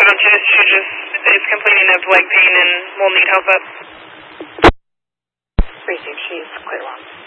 She just is complaining of leg pain and will need help up. Received. She's quite long.